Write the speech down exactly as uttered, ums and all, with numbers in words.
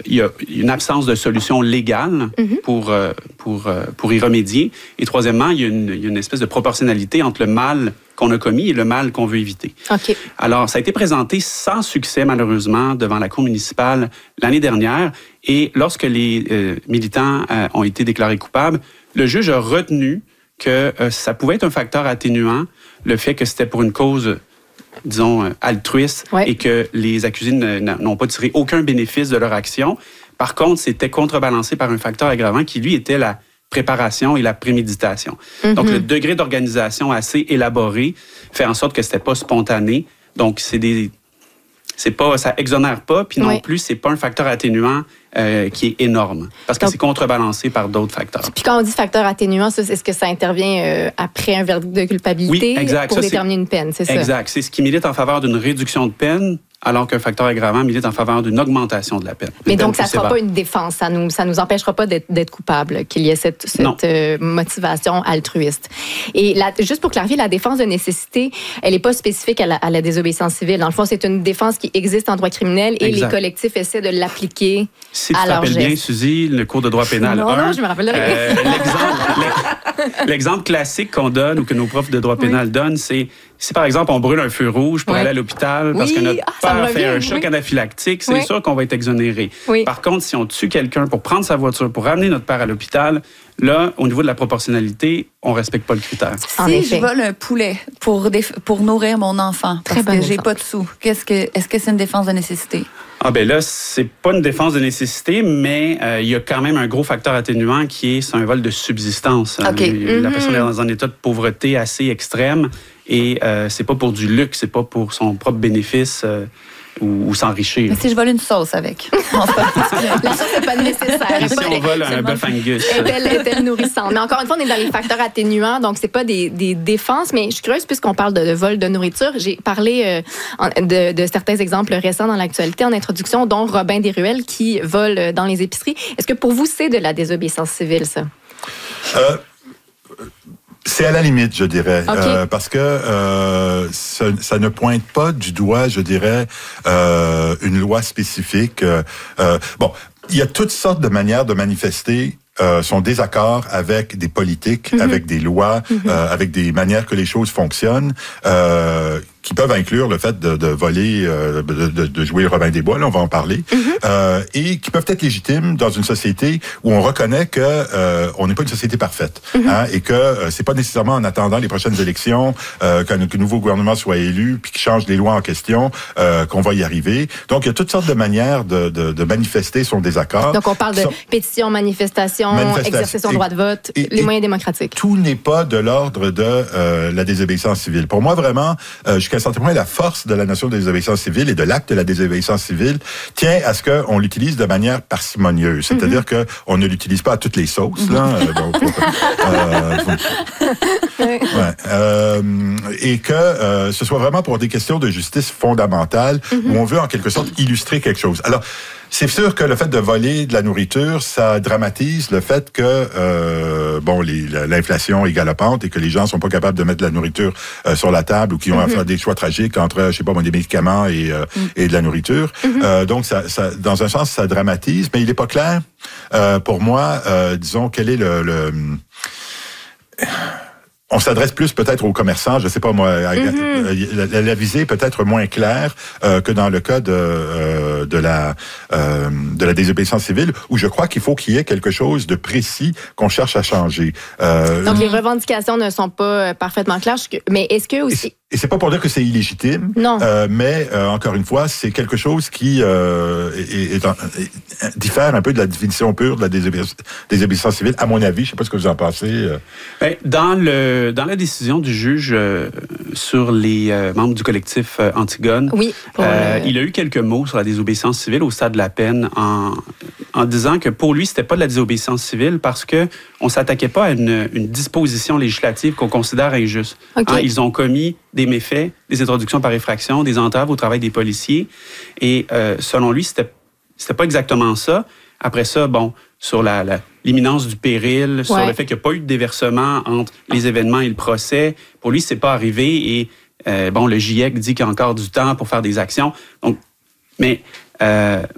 il y a une absence de solution légale mm-hmm. pour, euh, pour, euh, pour y remédier. Et troisièmement, il y, a une, il y a une espèce de proportionnalité entre le mal qu'on a commis et le mal qu'on veut éviter. Okay. Alors, ça a été présenté sans succès, malheureusement, devant la Cour municipale l'année dernière. Et lorsque les euh, militants euh, ont été déclarés coupables, le juge a retenu que euh, ça pouvait être un facteur atténuant, le fait que c'était pour une cause, disons, euh, altruiste, ouais. et que les accusés n'ont pas tiré aucun bénéfice de leur action. Par contre, c'était contrebalancé par un facteur aggravant qui, lui, était la préparation et la préméditation. Mm-hmm. Donc, le degré d'organisation assez élaboré fait en sorte que c'était pas spontané. Donc, c'est des... C'est pas, ça exonère pas, puis non oui. plus, c'est pas un facteur atténuant euh, qui est énorme, parce que Donc, c'est contrebalancé par d'autres facteurs. Puis quand on dit facteur atténuant, est-ce que ça intervient euh, après un verdict de culpabilité oui, exact. pour ça, déterminer une peine, c'est ça? Exact. C'est ce qui milite en faveur d'une réduction de peine, alors qu'un facteur aggravant milite en faveur d'une augmentation de la peine. Mais donc, ça ne sera pas une défense. Ça nous, ça nous empêchera pas d'être, d'être coupable, qu'il y ait cette, cette euh, motivation altruiste. Et la, juste pour clarifier, la défense de nécessité, elle n'est pas spécifique à la, à la désobéissance civile. Dans le fond, c'est une défense qui existe en droit criminel et exact. Les collectifs essaient de l'appliquer si à leur geste. Si tu te rappelles bien, Suzy, le cours de droit pénal non, un... Non, je me rappelle euh, l'exemple, l'exemple classique qu'on donne ou que nos profs de droit pénal oui. donnent, c'est si, par exemple, on brûle un feu rouge pour oui. aller à l'hôpital parce oui. que notre ah, père fait un choc oui. anaphylactique, c'est oui. sûr qu'on va être exonéré. Oui. Par contre, si on tue quelqu'un pour prendre sa voiture, pour ramener notre père à l'hôpital, là, au niveau de la proportionnalité, on ne respecte pas le critère. Si je vole un poulet pour, déf- pour nourrir mon enfant parce Très que j'ai pas de sous, qu'est-ce que, est-ce que c'est une défense de nécessité? Ah ben là, c'est pas une défense de nécessité, mais euh, il y a quand même un gros facteur atténuant qui est c'est un vol de subsistance. Okay. Euh, la mm-hmm. personne est dans un état de pauvreté assez extrême et euh, c'est pas pour du luxe, c'est pas pour son propre bénéfice euh, ou, ou s'enrichir. Mais si je vole une sauce avec? La sauce n'est pas nécessaire. Et si on vole un bœuf Angus? Est-elle, est-elle nourrissante? Mais encore une fois, on est dans les facteurs atténuants, donc c'est pas des, des défenses. Mais je suis curieuse, puisqu'on parle de, de vol de nourriture, j'ai parlé euh, de, de certains exemples récents dans l'actualité en introduction, dont Robin Desruelles qui vole dans les épiceries. Est-ce que pour vous, c'est de la désobéissance civile, ça? Euh... C'est à la limite, je dirais, okay. euh, parce que euh, ça, ça ne pointe pas du doigt, je dirais, euh, une loi spécifique. Euh, euh, bon, il y a toutes sortes de manières de manifester euh, son désaccord avec des politiques, mm-hmm. avec des lois, mm-hmm. euh, avec des manières que les choses fonctionnent. Euh, qui peuvent inclure le fait de, de voler, euh, de, de, de jouer le Robin des Bois, là, on va en parler, mm-hmm. euh, et qui peuvent être légitimes dans une société où on reconnaît que euh, on n'est pas une société parfaite, mm-hmm. hein, et que euh, c'est pas nécessairement en attendant les prochaines élections, euh, qu'un que nouveau gouvernement soit élu, puis qu'il change les lois en question, euh, qu'on va y arriver. Donc, il y a toutes sortes de manières de, de, de manifester son désaccord. Donc, on parle de pétition, manifestation, manifestation, exercer son et, droit de vote, et, les et moyens démocratiques. Tout n'est pas de l'ordre de euh, la désobéissance civile. Pour moi, vraiment, euh, jusqu'à un certain point, la force de la notion de désobéissance civile et de l'acte de la désobéissance civile tient à ce qu'on l'utilise de manière parcimonieuse. C'est-à-dire mm-hmm. qu'on ne l'utilise pas à toutes les sauces, là. Euh, donc, euh, faut, ouais, euh, et que euh, ce soit vraiment pour des questions de justice fondamentale mm-hmm. où on veut en quelque sorte illustrer quelque chose. Alors, c'est sûr que le fait de voler de la nourriture, ça dramatise le fait que euh, bon, les, l'inflation est galopante et que les gens sont pas capables de mettre de la nourriture euh, sur la table ou qui ont mm-hmm. à faire des choix tragiques entre, je sais pas, bon, des médicaments et, euh, mm. et de la nourriture. Mm-hmm. Euh, donc, ça, ça, dans un sens, ça dramatise, mais il est pas clair euh, pour moi. Euh, disons, quel est le, le on s'adresse plus peut-être aux commerçants, je sais pas moi, mm-hmm. la, la, la visée peut-être moins claire euh, que dans le cas de euh, de la euh, de la désobéissance civile, où je crois qu'il faut qu'il y ait quelque chose de précis qu'on cherche à changer. Euh, Donc les revendications ne sont pas parfaitement claires, mais est-ce que aussi et, et c'est pas pour dire que c'est illégitime, non. Euh, mais euh, encore une fois, c'est quelque chose qui euh, est, est, est, diffère un peu de la définition pure de la désobéissance, désobéissance civile, à mon avis. Je sais pas ce que vous en pensez. Euh. Ben, dans le dans la décision du juge euh, sur les euh, membres du collectif euh, Antigone, oui, euh, le... il a eu quelques mots sur la désobéissance civile au stade de la peine en en disant que pour lui c'était pas de la désobéissance civile parce que on s'attaquait pas à une, une disposition législative qu'on considère injuste. Okay. Hein, ils ont commis des méfaits, des introductions par effraction, des entraves au travail des policiers. Et euh, selon lui, c'était, c'était pas exactement ça. Après ça, bon, sur la, la, l'imminence du péril, ouais. sur le fait qu'il n'y a pas eu de déversement entre les événements et le procès, pour lui, c'est pas arrivé. Et euh, bon, le GIEC dit qu'il y a encore du temps pour faire des actions. Donc, mais euh,